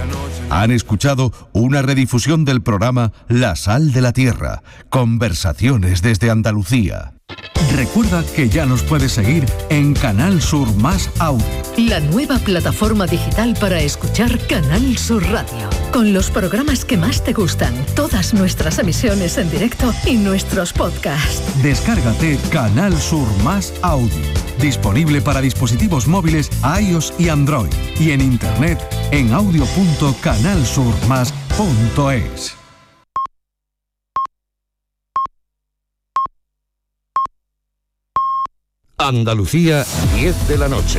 Han escuchado una redifusión del programa La Sal de la Tierra, conversaciones desde Andalucía. Recuerda que ya nos puedes seguir en Canal Sur Más Audio, la nueva plataforma digital para escuchar Canal Sur Radio, con los programas que más te gustan, todas nuestras emisiones en directo y nuestros podcasts. Descárgate Canal Sur Más Audio, disponible para dispositivos móviles iOS y Android, y en internet en audio.canalsurmas.es. Andalucía, 10 de la noche.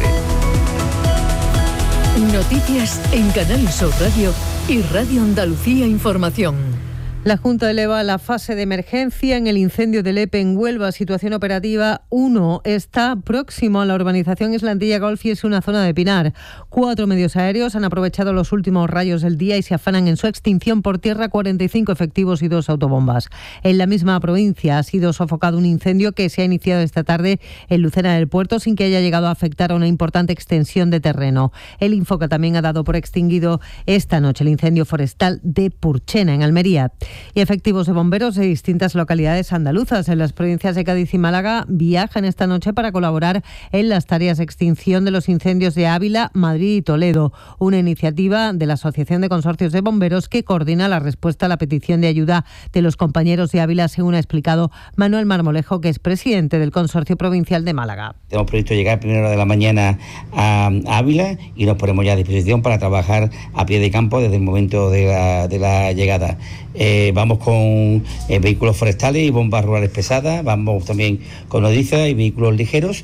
Noticias en Canal Sur Radio y Radio Andalucía Información. La Junta eleva la fase de emergencia en el incendio del EPE en Huelva. Situación operativa 1. Está próximo a la urbanización Islantilla Golf y es una zona de pinar. 4 medios aéreos han aprovechado los últimos rayos del día y se afanan en su extinción por tierra 45 efectivos y 2 autobombas. En la misma provincia ha sido sofocado un incendio que se ha iniciado esta tarde en Lucena del Puerto sin que haya llegado a afectar a una importante extensión de terreno. El Infoca también ha dado por extinguido esta noche el incendio forestal de Purchena, en Almería. Y efectivos de bomberos de distintas localidades andaluzas en las provincias de Cádiz y Málaga viajan esta noche para colaborar en las tareas de extinción de los incendios de Ávila, Madrid y Toledo, una iniciativa de la Asociación de Consorcios de Bomberos que coordina la respuesta a la petición de ayuda de los compañeros de Ávila, según ha explicado Manuel Marmolejo, que es presidente del Consorcio Provincial de Málaga. Tenemos previsto llegar a primera hora de la mañana a Ávila y nos ponemos ya a disposición para trabajar a pie de campo desde el momento de la llegada. Vamos con vehículos forestales y bombas rurales pesadas, vamos también con nodrizas y vehículos ligeros,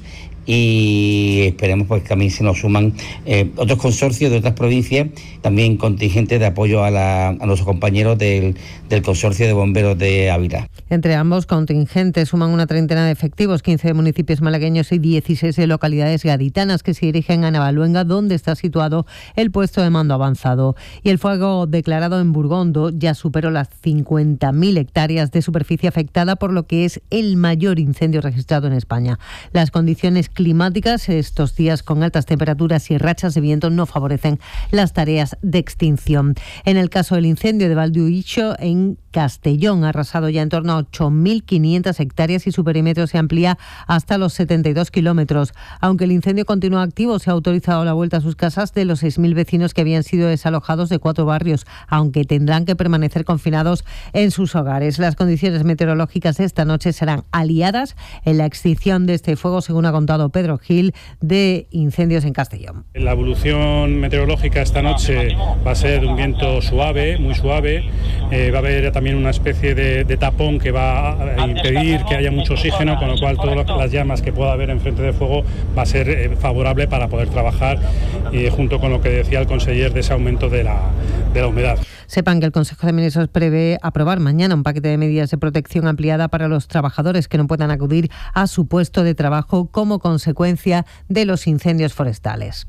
y esperemos pues que también se nos suman otros consorcios de otras provincias, también contingentes de apoyo a nuestros compañeros del Consorcio de Bomberos de Ávila. Entre ambos contingentes suman una treintena de efectivos, 15 de municipios malagueños y 16 de localidades gaditanas que se dirigen a Navaluenga, donde está situado el puesto de mando avanzado. Y el fuego declarado en Burgondo ya superó las 50.000 hectáreas de superficie afectada, por lo que es el mayor incendio registrado en España. Las condiciones climáticas estos días con altas temperaturas y rachas de viento no favorecen las tareas de extinción. En el caso del incendio de Valdehuicho, en Castellón, ha arrasado ya en torno a 8.500 hectáreas y su perímetro se amplía hasta los 72 kilómetros. Aunque el incendio continúa activo, se ha autorizado la vuelta a sus casas de los 6.000 vecinos que habían sido desalojados de 4 barrios, aunque tendrán que permanecer confinados en sus hogares. Las condiciones meteorológicas de esta noche serán aliadas en la extinción de este fuego, según ha contado Pedro Gil, de Incendios en Castellón. La evolución meteorológica esta noche va a ser de un viento suave, muy suave. Va a haber también una especie de tapón que va a impedir que haya mucho oxígeno, con lo cual todas las llamas que pueda haber en frente de fuego va a ser favorable para poder trabajar, junto con lo que decía el conseller de ese aumento de la humedad. Sepan que el Consejo de Ministros prevé aprobar mañana un paquete de medidas de protección ampliada para los trabajadores que no puedan acudir a su puesto de trabajo como consecuencia de los incendios forestales.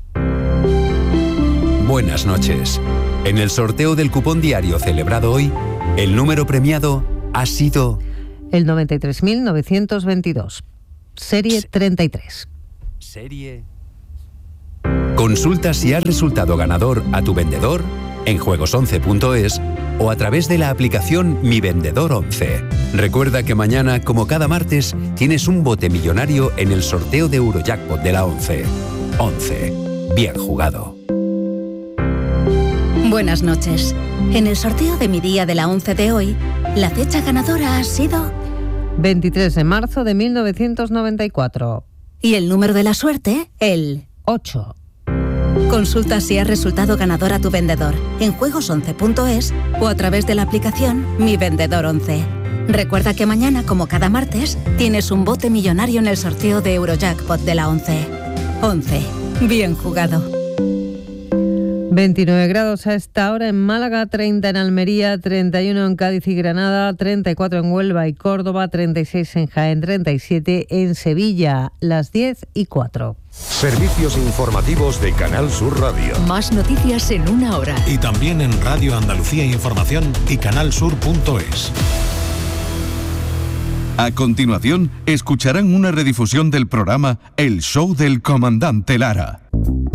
Buenas noches. En el sorteo del cupón diario celebrado hoy, el número premiado ha sido el 93.922, serie 33. Serie. Consulta si has resultado ganador a tu vendedor en juegos11.es o a través de la aplicación Mi Vendedor 11. Recuerda que mañana, como cada martes, tienes un bote millonario en el sorteo de Eurojackpot de la 11. 11. Bien jugado. Buenas noches. En el sorteo de Mi Día de la 11 de hoy, la fecha ganadora ha sido 23 de marzo de 1994. Y el número de la suerte, el 8. Consulta si has resultado ganador a tu vendedor en juegos11.es o a través de la aplicación Mi Vendedor 11. Recuerda que mañana, como cada martes, tienes un bote millonario en el sorteo de Eurojackpot de la 11. 11. Bien jugado. 29 grados a esta hora en Málaga, 30 en Almería, 31 en Cádiz y Granada, 34 en Huelva y Córdoba, 36 en Jaén, 37 en Sevilla, las 10:04. Servicios informativos de Canal Sur Radio. Más noticias en una hora. Y también en Radio Andalucía Información y canalsur.es. A continuación, escucharán una redifusión del programa El Show del Comandante Lara.